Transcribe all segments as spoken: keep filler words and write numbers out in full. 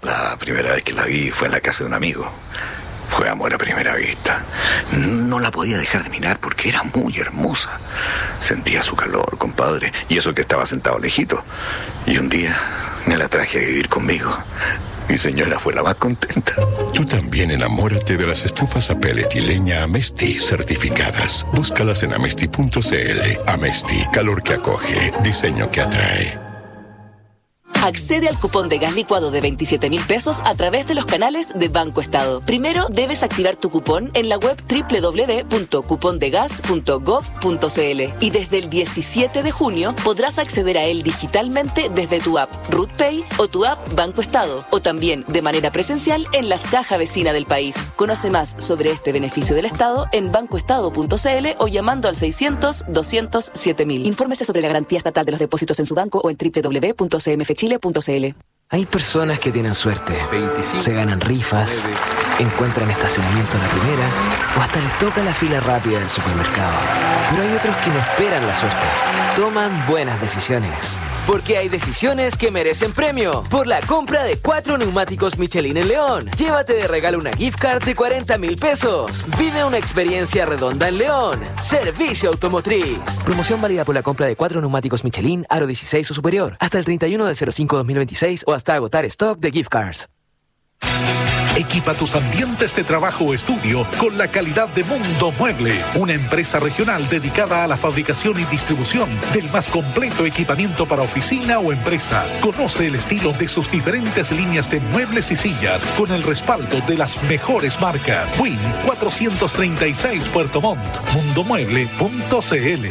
La primera vez que la vi fue en la casa de un amigo. Fue amor a primera vista. No la podía dejar de mirar porque era muy hermosa. Sentía su calor, compadre, y eso que estaba sentado lejito. Y un día me la traje a vivir conmigo. Mi señora fue la más contenta. Tú también enamórate de las estufas a pellet y leña Amesti certificadas. Búscalas en amesti punto cl. Amesti, calor que acoge, diseño que atrae. Accede al cupón de gas licuado de veintisiete mil pesos a través de los canales de Banco Estado. Primero debes activar tu cupón en la web doble u doble u doble u punto cupondegas punto gov punto cl y desde el diecisiete de junio podrás acceder a él digitalmente desde tu app RootPay o tu app Banco Estado o también de manera presencial en las cajas vecinas del país. Conoce más sobre este beneficio del Estado en bancoestado punto cl o llamando al seiscientos, doscientos, siete mil. Infórmese sobre la garantía estatal de los depósitos en su banco o en doble u doble u doble u punto c m f chile punto c l. Hay personas que tienen suerte, se ganan rifas, encuentran estacionamiento a la primera o hasta les toca la fila rápida del supermercado. Pero hay otros que no esperan la suerte, toman buenas decisiones. Porque hay decisiones que merecen premio. Por la compra de cuatro neumáticos Michelin en León, llévate de regalo una gift card de cuarenta mil pesos. Vive una experiencia redonda en León. Servicio Automotriz. Promoción válida por la compra de cuatro neumáticos Michelin aro dieciséis o superior hasta el treinta y uno del cero cinco dos mil veintiséis o hasta agotar stock de gift cards. Equipa tus ambientes de trabajo o estudio con la calidad de Mundo Mueble, una empresa regional dedicada a la fabricación y distribución del más completo equipamiento para oficina o empresa. Conoce el estilo de sus diferentes líneas de muebles y sillas con el respaldo de las mejores marcas. Win cuatrocientos treinta y seis Puerto Montt, mundomueble punto cl.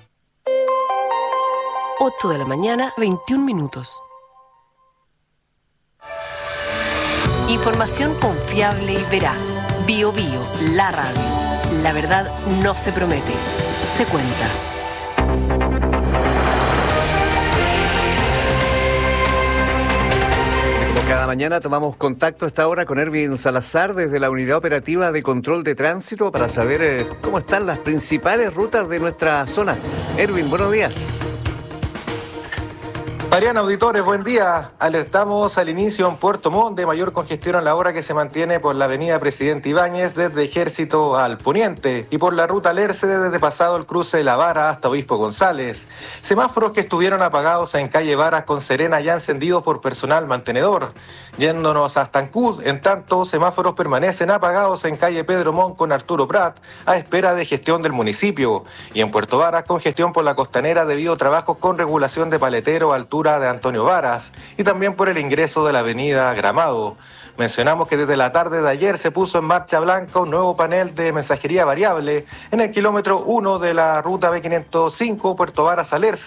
ocho de la mañana, veintiún minutos. Información confiable y veraz. Bio Bio, la radio. La verdad no se promete, se cuenta. Como cada mañana tomamos contacto a esta hora con Erwin Salazar desde la Unidad Operativa de Control de Tránsito para saber eh, cómo están las principales rutas de nuestra zona. Erwin, buenos días. Mariana, auditores, buen día. Alertamos al inicio en Puerto Montt de mayor congestión a la hora que se mantiene por la avenida Presidente Ibáñez desde Ejército al Poniente y por la ruta Lerce desde pasado el cruce de La Vara hasta Obispo González. Semáforos que estuvieron apagados en calle Varas con Serena ya encendidos por personal mantenedor. Yéndonos hasta Ancud, en tanto, semáforos permanecen apagados en calle Pedro Montt con Arturo Prat a espera de gestión del municipio. Y en Puerto Varas, congestión por la costanera debido a trabajos con regulación de paletero a altura de Antonio Varas y también por el ingreso de la avenida Gramado. Mencionamos que desde la tarde de ayer se puso en marcha Blanca un nuevo panel de mensajería variable en el kilómetro uno de la ruta B quinientos cinco Puerto Varas a Lerce.